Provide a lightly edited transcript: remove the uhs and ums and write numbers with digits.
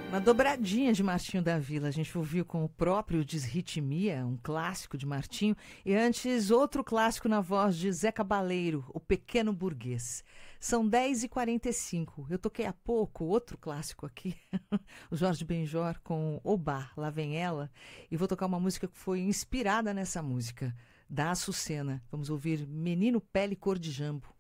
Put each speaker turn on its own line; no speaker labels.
Uma dobradinha de Martinho da Vila. A gente ouviu com o próprio Desritmia, um clássico de Martinho. E antes, outro clássico na voz de Zé Cabaleiro, O Pequeno Burguês. São 10h45. Eu toquei há pouco outro clássico aqui, o Jorge Benjor com Obá, Lá Vem Ela. E vou tocar uma música que foi inspirada nessa música, da Açucena. Vamos ouvir Menino Pele Cor de Jambo.